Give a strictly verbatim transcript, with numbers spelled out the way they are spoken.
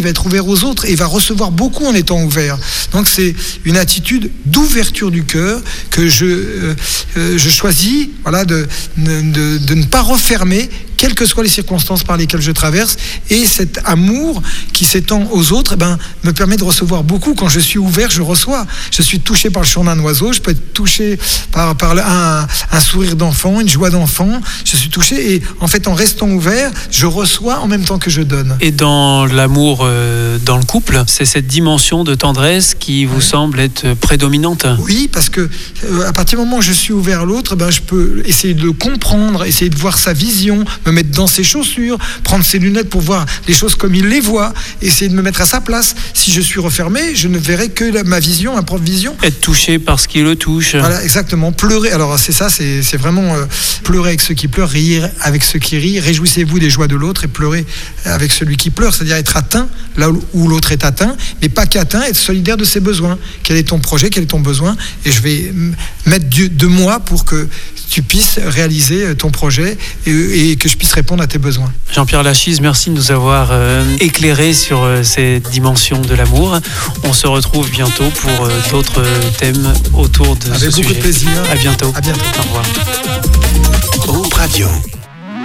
il va être ouvert aux autres et il va recevoir beaucoup en étant ouvert. Donc c'est une attitude d'ouverture du cœur que je, euh, euh, je choisis, voilà, de, de, de ne pas refermer, quelles que soient les circonstances par lesquelles je traverse. Et cet amour qui s'étend aux autres, eh ben, me permet de recevoir beaucoup. Quand je suis ouvert, je reçois. Je suis touché par le chant d'un oiseau, je peux être touché par, par un, un sourire d'enfant, une joie d'enfant. Je suis touché et en fait, en restant ouvert, je reçois en même temps que je donne. Et dans l'amour, euh, dans le couple, c'est cette dimension de tendresse qui vous ouais. semble être prédominante? Oui, parce que euh, à partir du moment où je suis ouvert à l'autre, ben, je peux essayer de le comprendre, essayer de voir sa vision, me mettre dans ses chaussures, prendre ses lunettes pour voir les choses comme il les voit, essayer de me mettre à sa place. Si je suis refermé, je ne verrai que la, ma vision, ma propre vision. Être touché par ce qui le touche. Voilà, exactement. Pleurer, alors c'est ça, c'est, c'est vraiment euh, pleurer avec ceux qui pleurent, rire avec ceux qui rient, réjouissez-vous des joies de l'autre et pleurer avec celui qui pleure, c'est-à-dire être atteint là où l'autre est atteint, mais pas qu'atteint, être solidaire de ses besoins. Quel est ton projet, quel est ton besoin? Et je vais mettre de moi pour que tu puisses réaliser ton projet et, et que je puisse répondre à tes besoins. Jean-Pierre Lachise, merci de nous avoir euh, éclairé sur euh, ces dimensions de l'amour. On se retrouve bientôt pour euh, d'autres thèmes autour de Avec ce sujet. Avec beaucoup de plaisir. À bientôt. À bientôt. Au revoir. Groupe Radio.